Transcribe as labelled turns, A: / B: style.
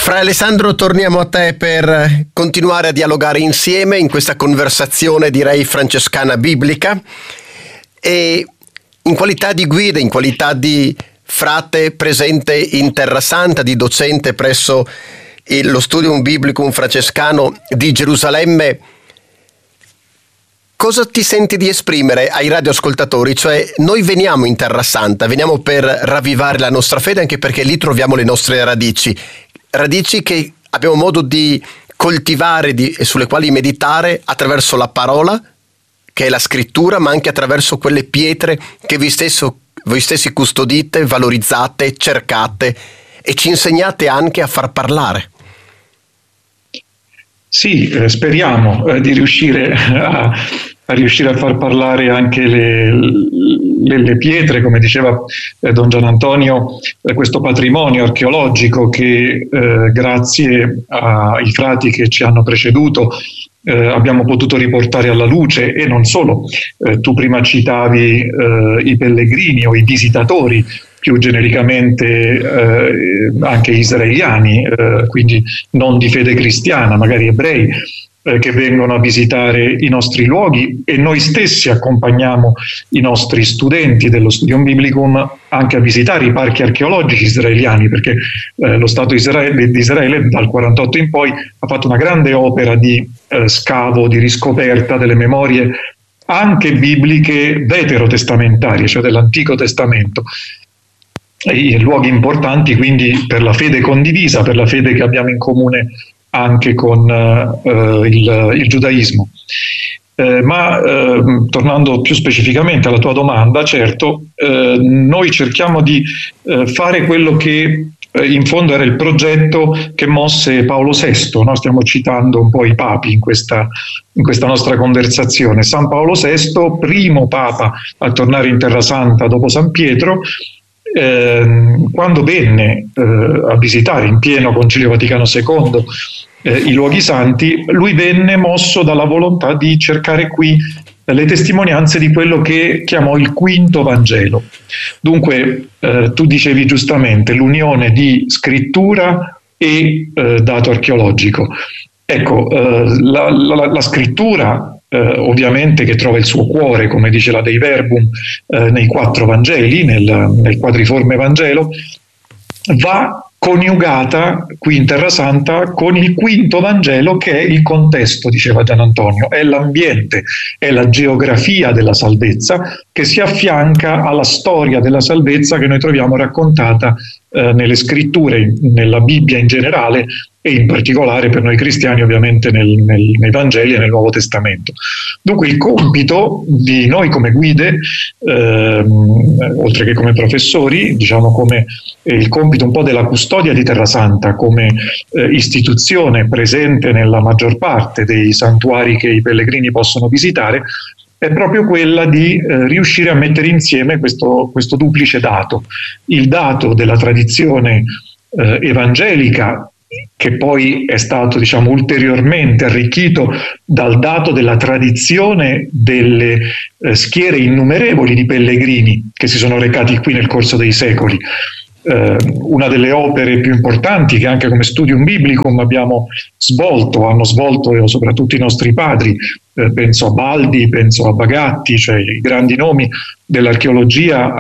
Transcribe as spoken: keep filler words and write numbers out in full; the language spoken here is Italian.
A: Fra Alessandro, torniamo a te per continuare a dialogare insieme in questa conversazione, direi, francescana biblica, e in qualità di guida, in qualità di frate presente in Terra Santa, di docente presso il, lo Studium Biblicum francescano di Gerusalemme, cosa ti senti di esprimere ai radioascoltatori? Cioè, noi veniamo in Terra Santa, veniamo per ravvivare la nostra fede, anche perché lì troviamo le nostre radici, radici che abbiamo modo di coltivare di, e sulle quali meditare attraverso la parola, che è la scrittura, ma anche attraverso quelle pietre che voi, stesso, voi stessi custodite, valorizzate, cercate e ci insegnate anche a far parlare.
B: Sì, eh, speriamo eh, di riuscire a, a riuscire a far parlare anche le, le, le pietre, come diceva eh, Don Gian Antonio, eh, questo patrimonio archeologico che eh, grazie ai frati che ci hanno preceduto eh, abbiamo potuto riportare alla luce, e non solo. Eh, tu prima citavi eh, i pellegrini o i visitatori, più genericamente eh, anche israeliani, eh, quindi non di fede cristiana, magari ebrei, eh, che vengono a visitare i nostri luoghi, e noi stessi accompagniamo i nostri studenti dello Studium Biblicum anche a visitare i parchi archeologici israeliani, perché eh, lo Stato Israele, di Israele dal quarantotto in poi ha fatto una grande opera di eh, scavo, di riscoperta delle memorie anche bibliche veterotestamentarie, cioè dell'Antico Testamento. I luoghi importanti quindi per la fede condivisa, per la fede che abbiamo in comune anche con uh, il, il giudaismo. Eh, ma eh, tornando più specificamente alla tua domanda, certo, eh, noi cerchiamo di eh, fare quello che eh, in fondo era il progetto che mosse Paolo sesto, no? Stiamo citando un po' i papi in questa, in questa nostra conversazione. San Paolo sesto, primo papa a tornare in Terra Santa dopo San Pietro, Eh, quando venne eh, a visitare in pieno Concilio Vaticano secondo eh, i luoghi santi, lui venne mosso dalla volontà di cercare qui eh, le testimonianze di quello che chiamò il quinto Vangelo. Dunque, eh, tu dicevi giustamente l'unione di scrittura e eh, dato archeologico. Ecco, eh, la, la, la scrittura Eh, ovviamente che trova il suo cuore, come dice la Dei Verbum, eh, nei quattro Vangeli, nel, nel quadriforme Vangelo, va coniugata qui in Terra Santa con il quinto Vangelo, che è il contesto, diceva Gian Antonio, è l'ambiente, è la geografia della salvezza, che si affianca alla storia della salvezza che noi troviamo raccontata eh, nelle scritture, nella Bibbia in generale, e in particolare per noi cristiani ovviamente nel, nel, nei Vangeli e nel Nuovo Testamento. Dunque il compito di noi come guide, ehm, oltre che come professori, diciamo come eh, il compito un po' della custodia di Terra Santa come eh, istituzione presente nella maggior parte dei santuari che i pellegrini possono visitare, è proprio quella di eh, riuscire a mettere insieme questo, questo duplice dato, il dato della tradizione eh, evangelica, che poi è stato, diciamo, ulteriormente arricchito dal dato della tradizione delle eh, schiere innumerevoli di pellegrini che si sono recati qui nel corso dei secoli. Eh, una delle opere più importanti che anche come Studium Biblicum abbiamo svolto, hanno svolto soprattutto i nostri padri, eh, penso a Baldi, penso a Bagatti, cioè i grandi nomi dell'archeologia